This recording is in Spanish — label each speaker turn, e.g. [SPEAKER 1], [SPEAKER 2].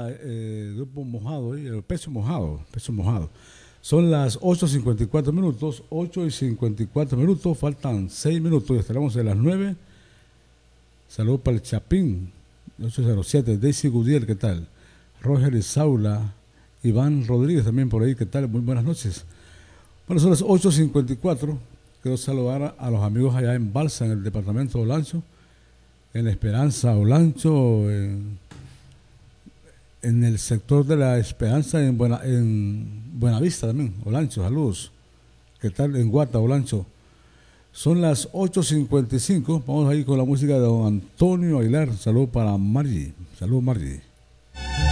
[SPEAKER 1] Grupo Mojado, el Peso Mojado, Peso Mojado. Son las 8:54 minutos, 8:54 minutos, faltan 6 minutos y estaremos en las 9. Saludos para el Chapín, 807, Daisy Gudiel, ¿qué tal? Roger Isaula, Iván Rodríguez también por ahí, ¿qué tal? Muy buenas noches. Bueno, son las 8:54. Quiero saludar a los amigos allá en Balsa, en el departamento de Olancho, en La Esperanza, Olancho, en el sector de La Esperanza, en Buenavista también, Olancho, saludos. ¿Qué tal? En Guata, Olancho. Son las 8:55. Vamos ahí con la música de don Antonio Aguilar. Saludos para Margie. Saludos, Margie.